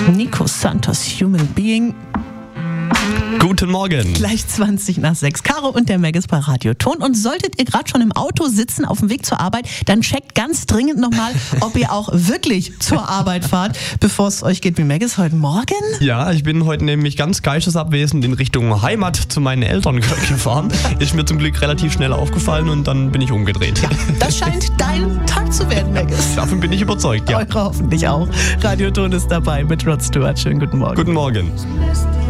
Nico Santos, Human Being. Guten Morgen. Gleich 20:06. Caro und der Maggis bei Radio Ton. Und solltet ihr gerade schon im Auto sitzen auf dem Weg zur Arbeit, dann checkt ganz dringend nochmal, ob ihr auch wirklich zur Arbeit fahrt, bevor es euch geht wie Maggis heute Morgen. Ja, ich bin heute nämlich ganz geistesabwesend in Richtung Heimat zu meinen Eltern gefahren. Ist mir zum Glück relativ schnell aufgefallen und dann bin ich umgedreht. Ja, das scheint dein Tag zu werden, Maggis. Davon bin ich überzeugt, ja. Eure hoffentlich auch. Radio Ton ist dabei mit Rod Stewart. Schönen guten Morgen. Guten Morgen.